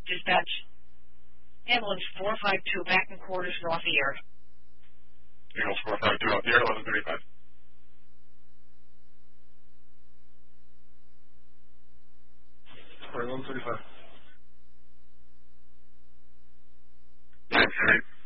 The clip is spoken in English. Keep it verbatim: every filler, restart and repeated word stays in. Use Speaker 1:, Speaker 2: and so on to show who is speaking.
Speaker 1: Dispatch. Ambulance four five two, back in quarters, off the air.
Speaker 2: Eagles four five two, off the air, eleven thirty-five. eleven thirty-five. nine three.